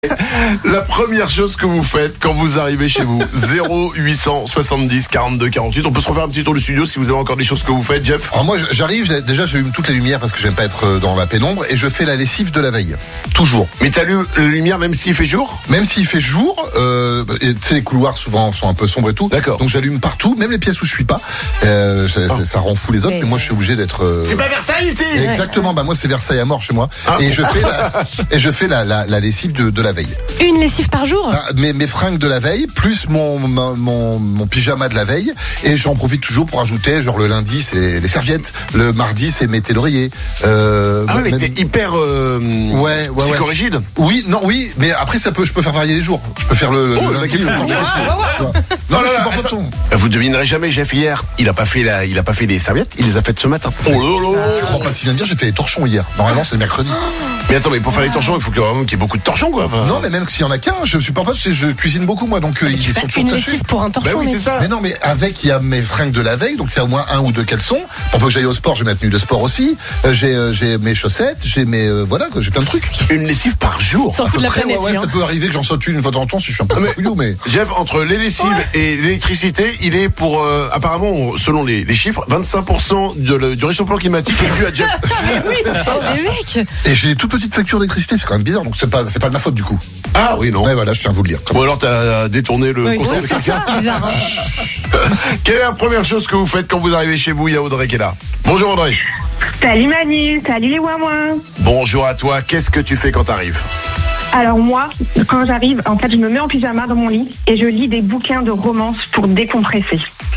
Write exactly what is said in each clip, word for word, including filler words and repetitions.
La première chose que vous faites quand vous arrivez chez vous, zéro huit cent soixante-dix quarante-deux quarante-huit. On peut se refaire un petit tour du studio si vous avez encore des choses que vous faites, Jeff. Alors moi j'arrive, j'ai- déjà j'allume toutes les lumières parce que j'aime pas être dans la pénombre et je fais la lessive de la veille, toujours. Mais t'allumes la lumière même s'il fait jour? Même s'il fait jour, euh, et tu sais les couloirs souvent sont un peu sombres et tout. D'accord. Donc j'allume partout, même les pièces où je suis pas. Euh, ça, Ah. ça- ça rend fou les autres, mais moi je suis obligé d'être. euh, C'est pas Versailles ici. Exactement, bah moi c'est Versailles à mort chez moi. Ah. Et je fais la, et je fais la, la, la lessive de, de la veille. Une lessive par jour? Ah, mes, mes fringues de la veille, plus mon, mon, mon, mon pyjama de la veille, et j'en profite toujours pour ajouter, genre le lundi c'est les, les serviettes, le mardi c'est mes l'oreiller. Euh, Ah oui, mais même- t'es hyper euh, Ouais, ouais, ouais. psychorigide. Oui, non, oui, mais après ça peut, je peux faire varier les jours. Je peux faire le, le Oh, le lundi, mec est le fou. temps que je Wow, fais. wow, wow. Tu vois. Non, Oh mais là je suis là, pas attends. breton. Vous devinerez jamais, Jeff hier, il a pas fait la, il a pas fait des serviettes, il les a faites ce matin. Oh là là. Tu crois pas si bien dire, j'ai fait les torchons hier. Normalement c'est le mercredi. Mais attends, mais pour faire les torchons, il faut qu'il y ait vraiment qu'il y ait beaucoup de torchons, quoi. Non, mais même s'il y en a qu'un, je me suis pas parce que je cuisine beaucoup moi, donc euh, ils sont toujours Une tachés. lessive pour un torchon. Bah oui, mec. c'est ça. Mais non, mais avec, il y a mes fringues de la veille, donc il y a au moins un ou deux caleçons. Pour peu que j'aille au sport, j'ai ma tenue de sport aussi. Euh, j'ai, euh, j'ai mes chaussettes, j'ai mes, euh, voilà, quoi, j'ai plein de trucs. Une lessive par jour. S'en fout de la Après, ouais, planète, ouais, lui, ça hein. peut arriver que j'en saute une une fois de temps en temps si je suis un peu Mais- fouillou, mais. Jeff, entre les lessives et l'électricité, il est pour, euh, apparemment, selon les, les chiffres, vingt-cinq pour cent de le- du réchauffement climatique est dû à Jeff. Oui, mais mec. Et j'ai des toutes petites factures d'électricité, c'est quand même bizarre, donc c'est pas, c'est pas de ma faute du coup. Ah oui, non. Ouais, voilà, je tiens à vous le dire. Ou alors t'as détourné le Oui, conseil ouais, de c'est quelqu'un. ça, bizarre. hein. Quelle est la première chose que vous faites quand vous arrivez chez vous? Il y a Audrey qui est là. Bonjour Audrey. Salut Manu, salut les Wouah. Bonjour à toi. Qu'est-ce que tu fais quand t'arrives? Alors moi, quand j'arrive, en fait, je me mets en pyjama dans mon lit et je lis des bouquins de romance pour décompresser.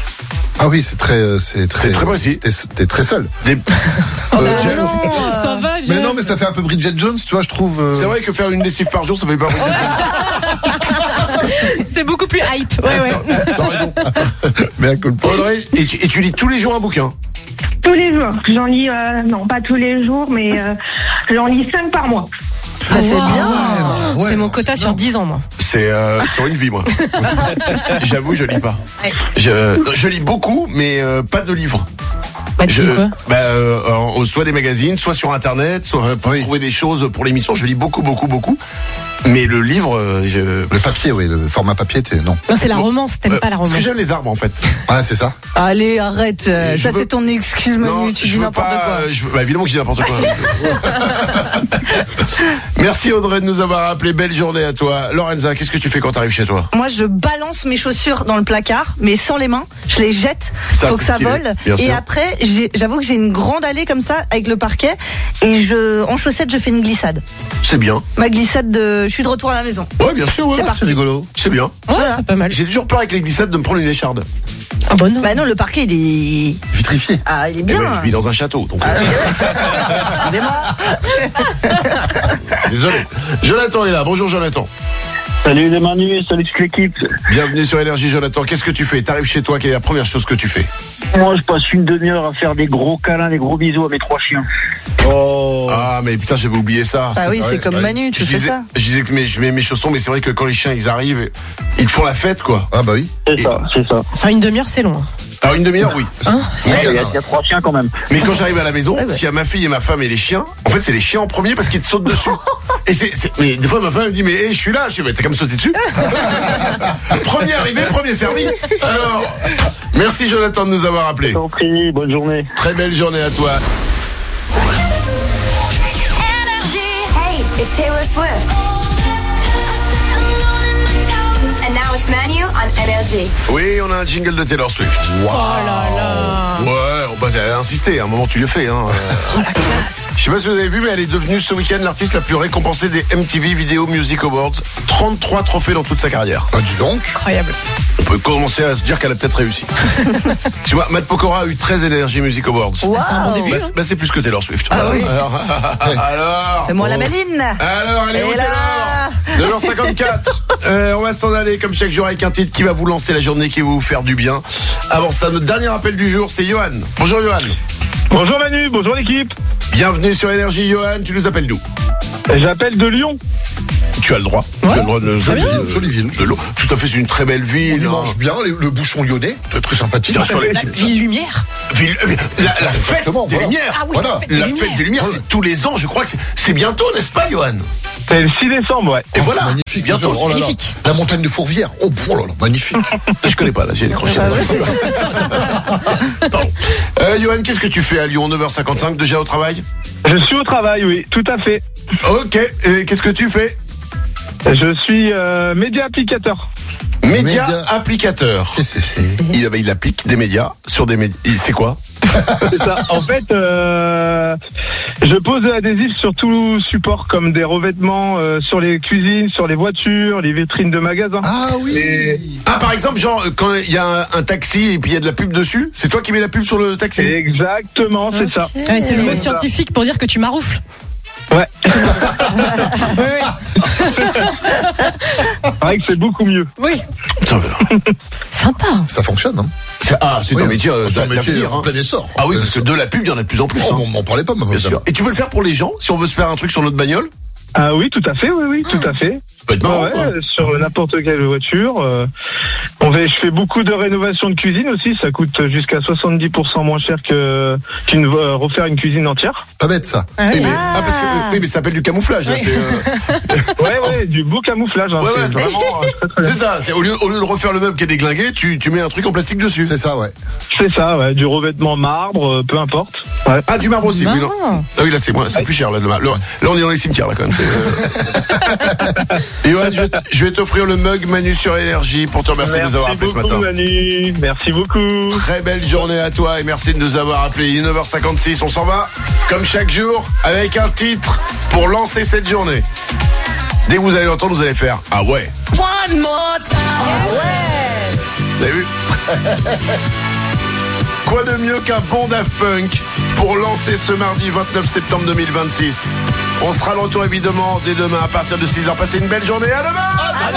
Ah oui, c'est très, euh, c'est très. C'est très précis. T'es, t'es très seul. Des... Oh, Euh, bah Jeff, non, ça va, Mais Jeff. non, mais ça fait un peu Bridget Jones, tu vois, je trouve. euh, C'est vrai que faire une lessive par jour, ça fait pas beaucoup. C'est beaucoup plus hype. Ouais, ouais. T'as raison. Mais à cause Audrey, et tu, et tu lis tous les jours un bouquin? Tous les jours. J'en lis, euh, non pas tous les jours, mais euh, j'en lis cinq par mois. Bah, c'est Wow. bien. ouais, ouais, C'est mon non, quota c'est sur bien. dix ans, moi. C'est euh, sur une vie, moi. J'avoue, je lis pas. Ouais. Je, je lis beaucoup, mais euh, pas de livres. Bah, tu Je, dis quoi? bah, euh, euh, soit des magazines, soit sur Internet, soit euh, pour Oui. trouver des choses pour l'émission. Je lis beaucoup, beaucoup, beaucoup. Mais le livre, euh, je... Le papier, oui, le format papier, t'es, non. Non, c'est la romance. T'aimes Euh, pas la Parce romance. que j'aime les arbres, en fait. Ah, c'est ça. Allez, arrête. euh, Je Ça, veux- c'est ton excuse, Manu. tu je dis veux n'importe pas, quoi. euh, je veux- bah, évidemment que je dis n'importe quoi. Merci Audrey de nous avoir appelé. Belle journée à toi. Lorenza, qu'est-ce que tu fais quand tu arrives chez toi? Moi, je balance mes chaussures dans le placard, mais sans les mains. Je les jette. Ça, faut c'est que ça stylé, vole. bien Et sûr. après, j'ai- j'avoue que j'ai une grande allée comme ça avec le parquet. Et je, en chaussettes, je fais une glissade. C'est bien. Ma glissade de, je suis de retour à la maison. Ouais, bien sûr, ouais. C'est parti. C'est rigolo. C'est bien. Ouais, Voilà. c'est pas mal. J'ai toujours peur avec les glissades de me prendre une écharde. Ah bon, non. Bah non, le parquet, il est, Vitrifié. ah, il est Eh bien. ben, je vis dans un château, donc. euh, Excusez-moi. Désolé. Jonathan est là. Bonjour Jonathan. Salut les Manu, salut toute l'équipe. Bienvenue sur Énergie Jonathan. Qu'est-ce que tu fais? T'arrives chez toi, quelle est la première chose que tu fais? Moi je passe une demi-heure à faire des gros câlins, des gros bisous à mes trois chiens. Oh. Ah mais putain, j'avais oublié ça. Bah oui, Ouais, c'est c'est comme vrai. Manu, tu je, fais disais, ça. je disais que mes- je mets mes chaussons, mais c'est vrai que quand les chiens ils arrivent, ils font la fête quoi. Ah, bah oui. C'est ça, c'est ça. Enfin, une demi-heure, c'est long. hein. Alors une demi-heure, oui. Hein Il y, a- il y a trois chiens quand même. Mais quand j'arrive à la maison, Ouais, ouais. s'il y a ma fille et ma femme et les chiens, en fait c'est les chiens en premier parce qu'ils te sautent dessus. Et c'est, c'est- mais des fois ma femme me dit mais hey, je suis là, je dis mais t'as qu'à me sauter dessus. Premier arrivé, premier servi. Alors, merci Jonathan de nous avoir appelé. Je t'en prie, bonne journée. Très belle journée à toi. Hey, it's Taylor Swift. And now it's Manu on Energy. Oui, on a un jingle de Taylor Swift. Oh là là. Ouais, on va insister, à un moment tu le fais. Hein. Oh la classe. Je sais pas si vous avez vu, mais elle est devenue ce week-end l'artiste la plus récompensée des M T V Video Music Awards. trente-trois trophées dans toute sa carrière. Bah, dis donc. Incroyable. On peut commencer à se dire qu'elle a peut-être réussi. Tu vois, Matt Pokora a eu treize Energy Music Awards. Waouh. C'est un bon début. Bah, hein. c'est- bah, c'est plus que Taylor Swift. Ah oui. Alors, alors, Fais-moi la maline. alors, elle est Et où là. Taylor neuf heures cinquante-quatre. Euh, on va s'en aller comme chaque jour avec un titre qui va vous lancer la journée, qui va vous faire du bien. Avant ça, notre dernier appel du jour, c'est Johan. Bonjour Johan. Bonjour Manu, bonjour l'équipe. Bienvenue sur Énergie Johan, tu nous appelles d'où? J'appelle de Lyon. tu as le droit. Tu as le droit de Jolie ville, jolie ville. de l'eau. Tout à fait, c'est une très belle On ville. y hein. mange bien, les- le bouchon lyonnais, très, très sympathique. Bien sûr, les La petits- ville lumière. Ville- euh, la, la fête Exactement, des voilà. Lumières. Ah oui, Voilà. la fête des La lumières. fête des Lumières, c'est tous les ans. Je crois que c'est, c'est bientôt, n'est-ce pas, Johan? C'est le six décembre, ouais. Et Oh, voilà. c'est magnifique. Bientôt. Oh là là. Magnifique. La montagne de Fourvière. Oh, oh là là, magnifique. Je connais pas, là, j'ai décroché. Pardon. Euh, Johan, qu'est-ce que tu fais à Lyon? neuf heures cinquante-cinq, déjà au travail? Je suis au travail, oui, tout à fait. Ok. Et qu'est-ce que tu fais? Je suis euh, média applicateur. Média Média. applicateur. Qu'est-ce que c'est? Il, il applique des médias sur des médias. C'est quoi? C'est ça. En fait, euh, je pose de l'adhésif sur tout support, comme des revêtements euh, sur les cuisines, sur les voitures, les vitrines de magasins. Ah oui. Et- Ah, par exemple, genre, quand il y a un, un taxi et puis il y a de la pub dessus, c'est toi qui mets la pub sur le taxi? Exactement, c'est ça. Ouais, c'est le mot C'est ça. scientifique pour dire que tu maroufles. Ouais. Oui, oui. C'est vrai que c'est beaucoup mieux. Oui. Putain, mais- Sympa. Ça fonctionne, hein. c'est- ah, c'est Oui, un métier euh, c'est un métier d'avenir, en hein. plein essor. Ah oui, En parce que plein de la pub, il y en a de plus en plus. essor. hein. Oh, on m'en parlait pas, ma Bien sûr. Et tu peux le faire pour les gens si on veut se faire un truc sur notre bagnole? Ah oui, tout à fait, oui, oui, tout à fait. Ça peut être marrant, Ouais, quoi. sur n'importe quelle voiture. euh, on fait, je fais beaucoup de rénovation de cuisine aussi. Ça coûte jusqu'à soixante-dix pour cent moins cher que qu'une euh, refaire une cuisine entière. Pas bête, ça. Ah Oui, oui. mais, ah, parce que, oui, mais ça s'appelle du camouflage. Là, Oui. c'est, euh, Ouais, ouais, du beau camouflage. Hein, Ouais, ouais, c'est c'est- vraiment euh, très, très bien. c'est ça. C'est, au, lieu, au lieu de refaire le meuble qui est déglingué, tu, tu mets un truc en plastique dessus. C'est ça, ouais. C'est ça, ouais, du revêtement marbre, euh, peu importe. Ouais. Ah, du marbre aussi. Oui, non. marrant. Ah oui, là, c'est moins, c'est plus cher. Là, le marbre. Là, on est dans les cimetières, là, quand même. C'est, euh... Et Johan, je, je vais t'offrir le mug Manu sur Énergie pour te remercier de nous avoir appelé ce beaucoup, matin. Manu. Merci beaucoup. Très belle journée à toi et merci de nous avoir appelés. Il est neuf heures cinquante-six, on s'en va comme chaque jour avec un titre pour lancer cette journée. Dès que vous allez l'entendre, vous allez faire ah ouais. One more time. Vous avez vu? Quoi de mieux qu'un bon Daft Punk pour lancer ce mardi vingt-neuf septembre deux mille vingt-six. On sera de retour évidemment dès demain à partir de six heures. Passez une belle journée, à demain.